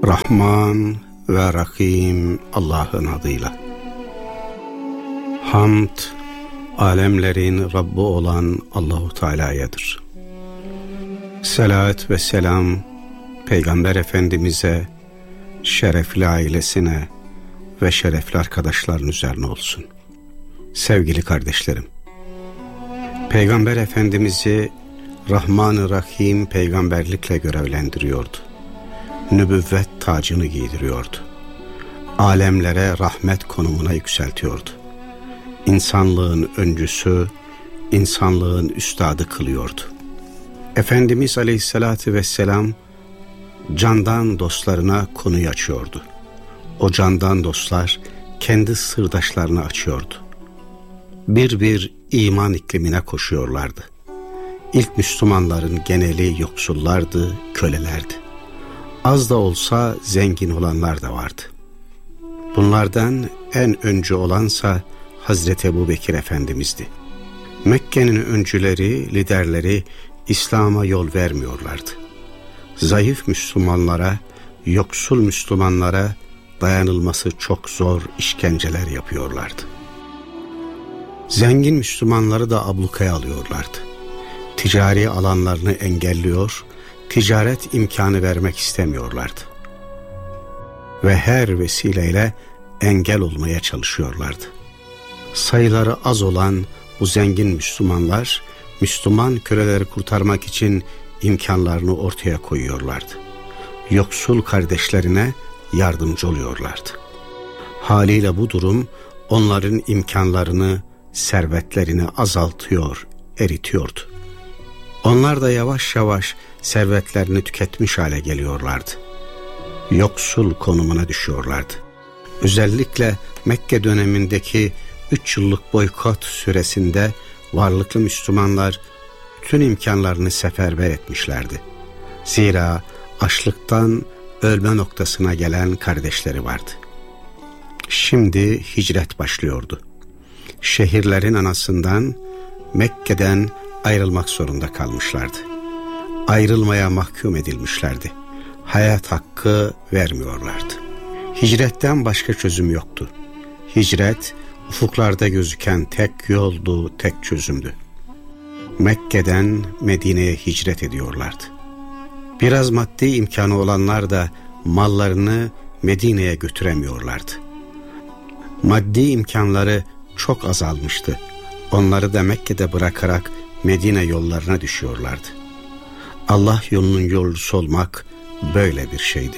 Rahman ve Rahim Allah'ın adıyla. Hamd, alemlerin Rabbi olan Allahu Teala'yadır. Salat ve selam Peygamber Efendimiz'e, şerefli ailesine ve şerefli arkadaşların üzerine olsun. Sevgili kardeşlerim, Peygamber Efendimiz'i Rahman-ı Rahim peygamberlikle görevlendiriyordu. Nübüvvet tacını giydiriyordu. Alemlere rahmet konumuna yükseltiyordu. İnsanlığın öncüsü, insanlığın üstadı kılıyordu. Efendimiz Aleyhisselatü Vesselam candan dostlarına konuyu açıyordu. O candan dostlar kendi sırdaşlarını açıyordu. Bir iman iklimine koşuyorlardı. İlk Müslümanların geneli yoksullardı, kölelerdi. Az da olsa zengin olanlar da vardı. Bunlardan en öncü olansa Hazreti Ebubekir Efendimiz'di. Mekke'nin öncüleri, liderleri İslam'a yol vermiyorlardı. Zayıf Müslümanlara, yoksul Müslümanlara dayanılması çok zor işkenceler yapıyorlardı. Zengin Müslümanları da ablukaya alıyorlardı. Ticari alanlarını engelliyor, ticaret imkanı vermek istemiyorlardı. Ve her vesileyle engel olmaya çalışıyorlardı. Sayıları az olan bu zengin Müslümanlar, Müslüman köleleri kurtarmak için imkanlarını ortaya koyuyorlardı. Yoksul kardeşlerine yardımcı oluyorlardı. Haliyle bu durum onların imkanlarını, servetlerini azaltıyor, eritiyordu. Onlar da yavaş yavaş servetlerini tüketmiş hale geliyorlardı. Yoksul konumuna düşüyorlardı. Özellikle Mekke dönemindeki 3 yıllık boykot süresinde varlıklı Müslümanlar bütün imkanlarını seferber etmişlerdi. Zira açlıktan ölme noktasına gelen kardeşleri vardı. Şimdi hicret başlıyordu. Şehirlerin anasından, Mekke'den ayrılmak zorunda kalmışlardı. Ayrılmaya mahkum edilmişlerdi. Hayat hakkı vermiyorlardı. Hicretten başka çözüm yoktu. Hicret, ufuklarda gözüken tek yoldu, tek çözümdü. Mekke'den Medine'ye hicret ediyorlardı. Biraz maddi imkanı olanlar da mallarını Medine'ye götüremiyorlardı. Maddi imkanları çok azalmıştı. Onları da Mekke'de bırakarak Medine yollarına düşüyorlardı. Allah yolunun yolcusu olmak böyle bir şeydi.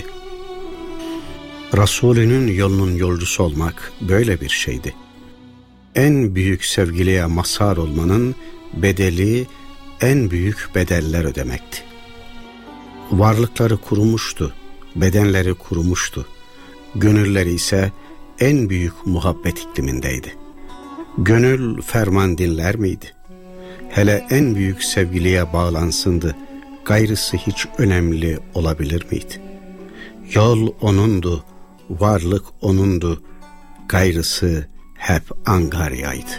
Resulünün yolunun yolcusu olmak böyle bir şeydi. En büyük sevgiliye mazhar olmanın bedeli en büyük bedeller ödemekti. Varlıkları kurumuştu, bedenleri kurumuştu. Gönülleri ise en büyük muhabbet iklimindeydi. Gönül ferman dinler miydi? Hele en büyük sevgiliye bağlansındı, gayrısı hiç önemli olabilir miydi? Yol O'nundu, varlık O'nundu, gayrısı hep angaryaydı.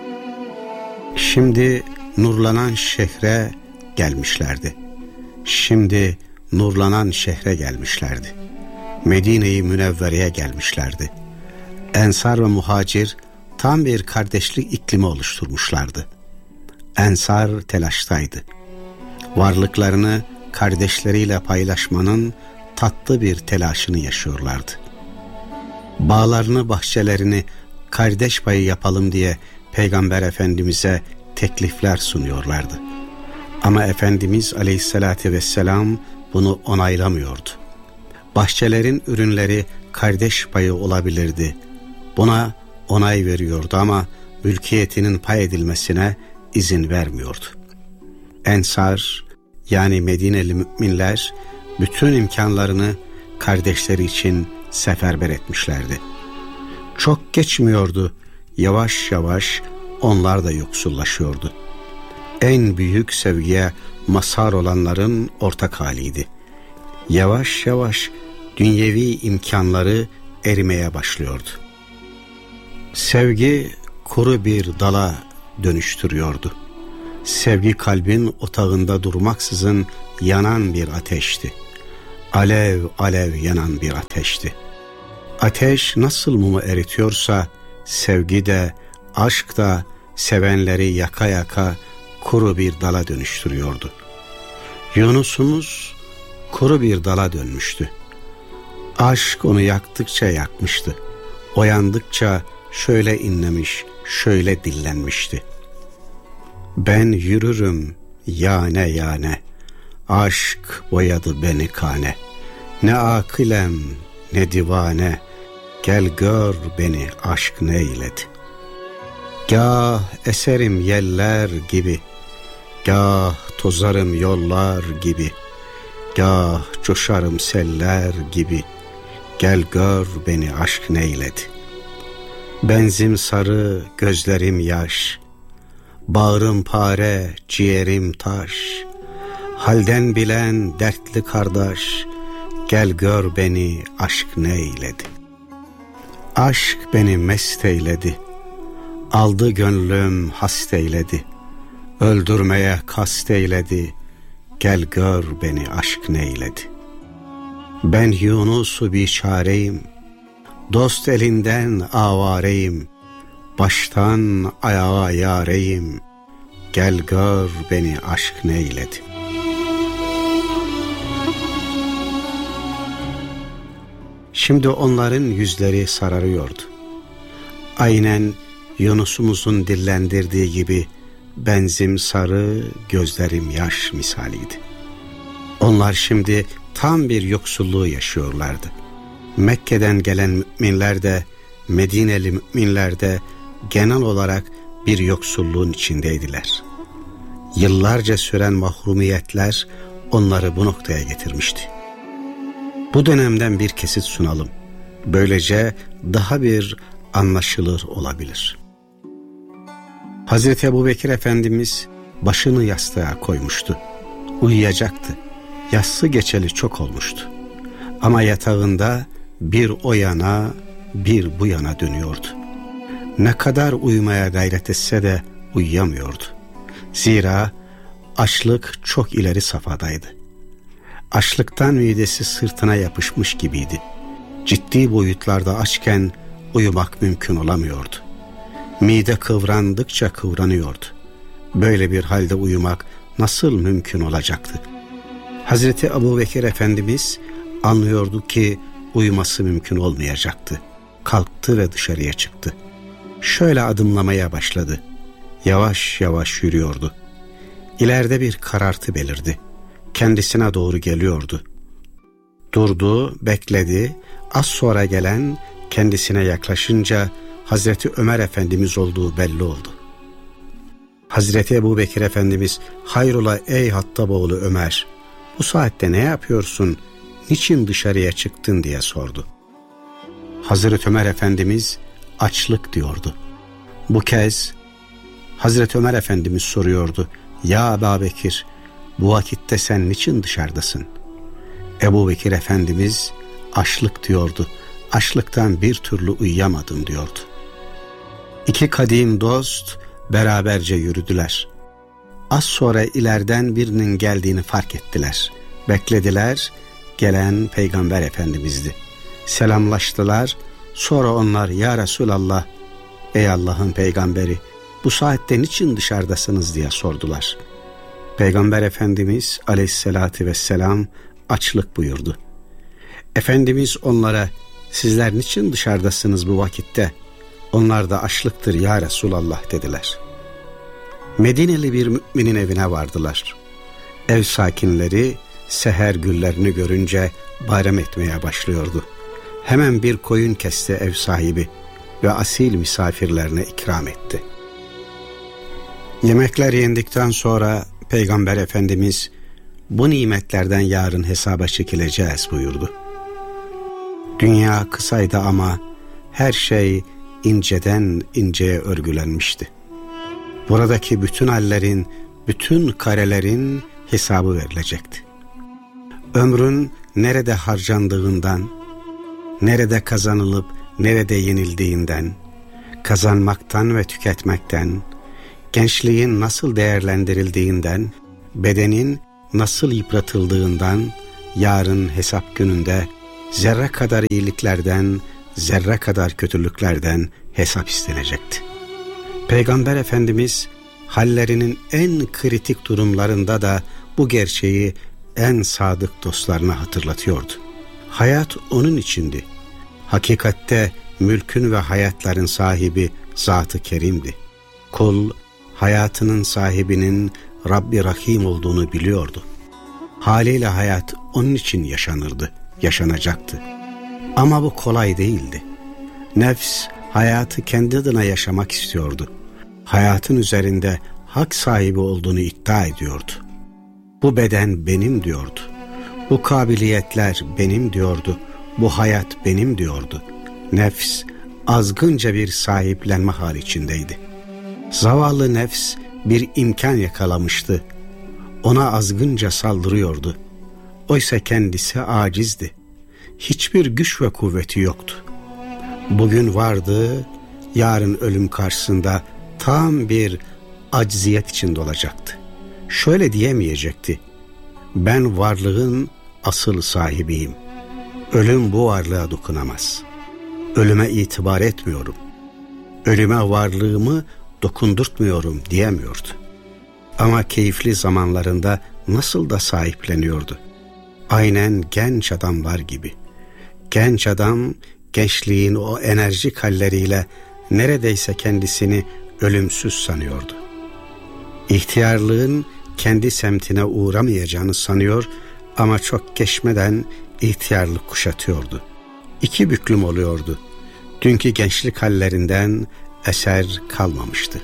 Şimdi nurlanan şehre gelmişlerdi. Medine-i Münevvere'ye gelmişlerdi. Ensar ve muhacir tam bir kardeşlik iklimi oluşturmuşlardı. Ensar telaştaydı. Varlıklarını kardeşleriyle paylaşmanın tatlı bir telaşını yaşıyorlardı. Bağlarını, bahçelerini kardeş payı yapalım diye Peygamber Efendimiz'e teklifler sunuyorlardı. Ama Efendimiz Aleyhisselatü Vesselam bunu onaylamıyordu. Bahçelerin ürünleri kardeş payı olabilirdi. Buna onay veriyordu ama mülkiyetinin pay edilmesine izin vermiyordu. Ensar, yani Medineli müminler bütün imkanlarını kardeşleri için seferber etmişlerdi. Çok geçmiyordu, yavaş yavaş onlar da yoksullaşıyordu. En büyük sevgiye mazhar olanların ortak haliydi. Yavaş yavaş dünyevi imkanları erimeye başlıyordu. Sevgi kuru bir dala dönüştürüyordu. Sevgi kalbin otağında durmaksızın yanan bir ateşti. alev alev yanan bir ateşti. Ateş nasıl mumu eritiyorsa, sevgi de, aşk da sevenleri yaka yaka kuru bir dala dönüştürüyordu. Yunus'umuz kuru bir dala dönmüştü. Aşk onu yaktıkça yakmıştı. O yandıkça şöyle inlemiş, şöyle dillenmişti. Ben yürürüm yane yane, aşk boyadı beni kane. Ne akilem ne divane, gel gör beni aşk neyledi. Gah eserim yeller gibi, gah tozarım yollar gibi, gah coşarım seller gibi, gel gör beni aşk neyledi. Benzim sarı, gözlerim yaş, bağrım pare, ciğerim taş. Halden bilen dertli kardeş, gel gör beni aşk neyledi. Aşk beni mest eyledi, aldı gönlüm hast eyledi. Öldürmeye kast eyledi, gel gör beni aşk neyledi. Ben Yunus-u biçareyim, dost elinden avareyim. Baştan ayağa yareyim, gel gör beni aşk neyledi. Şimdi onların yüzleri sararıyordu. Aynen Yunus'umuzun dillendirdiği gibi benzim sarı, gözlerim yaş misaliydi. Onlar şimdi tam bir yoksulluğu yaşıyorlardı. Mekke'den gelen müminler de, Medineli müminler de genel olarak bir yoksulluğun içindeydiler. Yıllarca süren mahrumiyetler onları bu noktaya getirmişti. Bu dönemden bir kesit sunalım. Böylece daha bir anlaşılır olabilir. Hazreti Ebubekir Efendimiz başını yastığa koymuştu. Uyuyacaktı. Yassı geçeli çok olmuştu. Ama yatağında bir o yana bir bu yana dönüyordu. Ne kadar uyumaya gayret etse de uyuyamıyordu. Zira açlık çok ileri safhadaydı. Açlıktan midesi sırtına yapışmış gibiydi. Ciddi boyutlarda açken uyumak mümkün olamıyordu. Mide kıvrandıkça kıvranıyordu. Böyle bir halde uyumak nasıl mümkün olacaktı? Hazreti Ebubekir Efendimiz anlıyordu ki uyuması mümkün olmayacaktı. Kalktı ve dışarıya çıktı. Şöyle adımlamaya başladı. Yavaş yavaş yürüyordu. İleride bir karartı belirdi. Kendisine doğru geliyordu. Durdu, bekledi. Az sonra gelen kendisine yaklaşınca Hazreti Ömer Efendimiz olduğu belli oldu. Hazreti Ebubekir Efendimiz, hayrola ey Hattaboğlu Ömer, bu saatte ne yapıyorsun, niçin dışarıya çıktın diye sordu. Hazreti Ömer Efendimiz açlık diyordu. Bu kez Hazreti Ömer Efendimiz soruyordu, ya Ebubekir, bu vakitte sen niçin dışarıdasın? Ebubekir Efendimiz açlık diyordu. Açlıktan bir türlü uyuyamadım diyordu. İki kadim dost beraberce yürüdüler. Az sonra ileriden birinin geldiğini fark ettiler. Beklediler, gelen Peygamber Efendimiz'di. Selamlaştılar, sonra onlar ya Resulallah, ey Allah'ın peygamberi, bu saatte niçin dışarıdasınız diye sordular. Peygamber Efendimiz aleyhissalatü vesselam açlık buyurdu. Efendimiz onlara, sizler niçin dışarıdasınız bu vakitte? Onlar da açlıktır ya Resulallah dediler. Medineli bir müminin evine vardılar. Ev sakinleri seher güllerini görünce bayram etmeye başlıyordu. Hemen bir koyun kesti ev sahibi ve asil misafirlerine ikram etti. Yemekler yendikten sonra Peygamber Efendimiz, bu nimetlerden yarın hesaba çekileceğiz buyurdu. Dünya kısaydı ama her şey inceden inceye örgülenmişti. Buradaki bütün hallerin, bütün karelerin hesabı verilecekti. Ömrün nerede harcandığından, nerede kazanılıp nerede yenildiğinden, kazanmaktan ve tüketmekten, gençliğin nasıl değerlendirildiğinden, bedenin nasıl yıpratıldığından, yarın hesap gününde zerre kadar iyiliklerden, zerre kadar kötülüklerden hesap istenecekti. Peygamber Efendimiz hallerinin en kritik durumlarında da bu gerçeği en sadık dostlarına hatırlatıyordu. Hayat onun içindi. Hakikatte mülkün ve hayatların sahibi Zat-ı Kerim'di. Kul hayatının sahibinin Rabbi Rahim olduğunu biliyordu. Haliyle hayat onun için yaşanırdı, yaşanacaktı. Ama bu kolay değildi. Nefs hayatı kendi adına yaşamak istiyordu. Hayatın üzerinde hak sahibi olduğunu iddia ediyordu. Bu beden benim diyordu. Bu kabiliyetler benim diyordu. Bu hayat benim diyordu. Nefs azgınca bir sahiplenme hali içindeydi. Zavallı nefs bir imkan yakalamıştı. Ona azgınca saldırıyordu. Oysa kendisi acizdi. Hiçbir güç ve kuvveti yoktu. Bugün vardı, yarın ölüm karşısında tam bir acziyet içinde olacaktı. Şöyle diyemeyecekti: ben varlığın asıl sahibiyim. Ölüm bu varlığa dokunamaz. Ölüme itibar etmiyorum. Ölüme varlığımı dokundurtmuyorum diyemiyordu. Ama keyifli zamanlarında nasıl da sahipleniyordu. Aynen genç adamlar gibi. Genç adam gençliğin o enerjik halleriyle neredeyse kendisini ölümsüz sanıyordu. İhtiyarlığın kendi semtine uğramayacağını sanıyor ama çok geçmeden ihtiyarlık kuşatıyordu. İki büklüm oluyordu. Dünkü gençlik hallerinden eser kalmamıştı.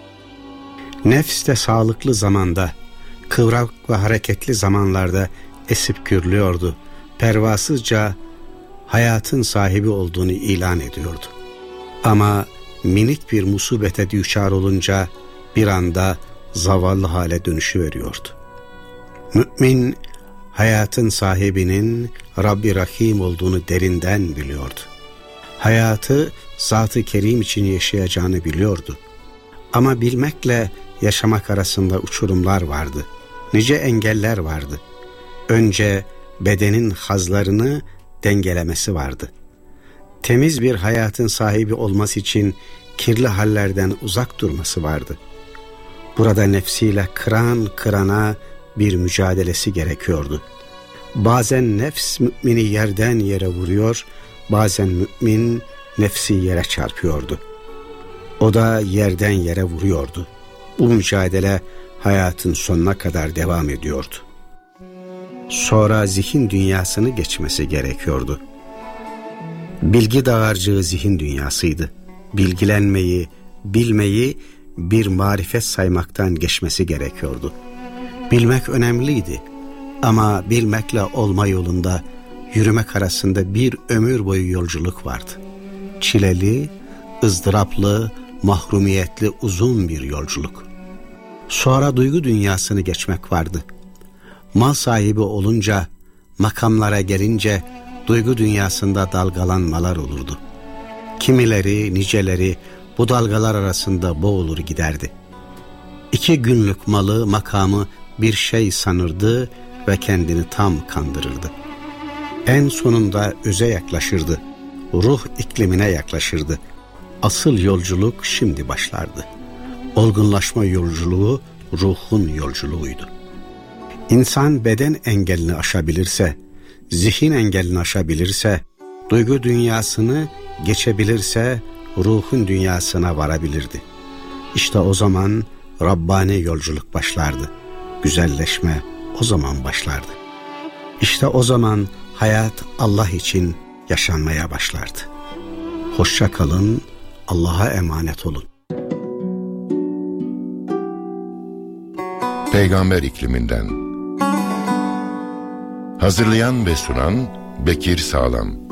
Nefs de sağlıklı zamanda, kıvrak ve hareketli zamanlarda esip gürlüyordu. Pervasızca hayatın sahibi olduğunu ilan ediyordu. Ama minik bir musibete düçar olunca bir anda zavallı hale dönüşüveriyordu. Mümin hayatın sahibinin Rabbi Rahim olduğunu derinden biliyordu. Hayatı Zat-ı Kerim için yaşayacağını biliyordu. Ama bilmekle yaşamak arasında uçurumlar vardı. Nice engeller vardı. Önce bedenin hazlarını dengelemesi vardı. Temiz bir hayatın sahibi olması için kirli hallerden uzak durması vardı. Burada nefsiyle kıran kırana bir mücadelesi gerekiyordu. Bazen nefs mümini yerden yere vuruyor, bazen mümin nefsi yere çarpıyordu. O da yerden yere vuruyordu. Bu mücadele hayatın sonuna kadar devam ediyordu. Sonra zihin dünyasını geçmesi gerekiyordu. Bilgi dağarcığı zihin dünyasıydı. Bilgilenmeyi, bilmeyi bir marifet saymaktan geçmesi gerekiyordu. Bilmek önemliydi ama bilmekle olma yolunda yürümek arasında bir ömür boyu yolculuk vardı. Çileli, ızdıraplı, mahrumiyetli uzun bir yolculuk. Sonra duygu dünyasını geçmek vardı. Mal sahibi olunca, makamlara gelince duygu dünyasında dalgalanmalar olurdu. Kimileri, niceleri bu dalgalar arasında boğulur giderdi. 2 günlük malı, makamı bir şey sanırdı ve kendini tam kandırırdı. En sonunda öze yaklaşırdı. Ruh iklimine yaklaşırdı. Asıl yolculuk şimdi başlardı. Olgunlaşma yolculuğu ruhun yolculuğuydu. İnsan beden engelini aşabilirse, zihin engelini aşabilirse, duygu dünyasını geçebilirse ruhun dünyasına varabilirdi. İşte o zaman Rabbani yolculuk başlardı. Güzelleşme o zaman başlardı. İşte o zaman hayat Allah için yaşanmaya başlardı. Hoşça kalın, Allah'a emanet olun. Peygamber ikliminden. Hazırlayan ve sunan Bekir Sağlam.